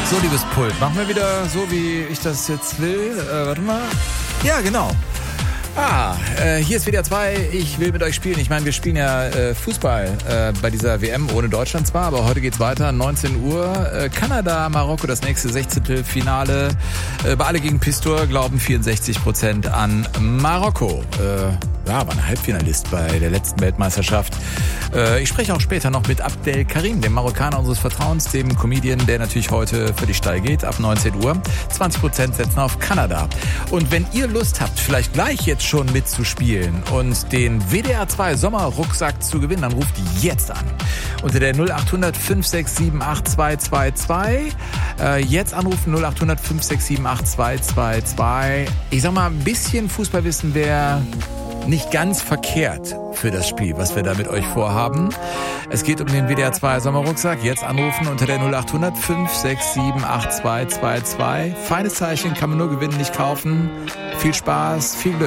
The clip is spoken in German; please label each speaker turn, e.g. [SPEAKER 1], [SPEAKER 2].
[SPEAKER 1] So, liebes Pult, machen wir wieder so, wie ich das jetzt will. Warte mal. Ja, genau. Hier ist WDR 2, ich will mit euch spielen. Ich meine, wir spielen ja Fußball bei dieser WM, ohne Deutschland zwar, aber heute geht's weiter, 19 Uhr. Kanada, Marokko, das nächste 16. Finale. Bei Alle gegen Pistor glauben 64% an Marokko. War ein Halbfinalist bei der letzten Weltmeisterschaft. Ich spreche auch später noch mit Abdel Karim, dem Marokkaner unseres Vertrauens, dem Comedian, der natürlich heute für die Steil geht, ab 19 Uhr. 20% setzen auf Kanada. Und wenn ihr Lust habt, vielleicht gleich jetzt schon mitzuspielen und den WDR 2 Sommerrucksack zu gewinnen, dann ruft jetzt an. Unter der 0800 567 8222. Jetzt anrufen 0800 567 8222. Ich sag mal, ein bisschen Fußballwissen wäre nicht ganz verkehrt für das Spiel, was wir da mit euch vorhaben. Es geht um den WDR 2 Sommerrucksack. Jetzt anrufen unter der 0800 567 8222. Feines Zeichen, kann man nur gewinnen, nicht kaufen. Viel Spaß, viel Glück.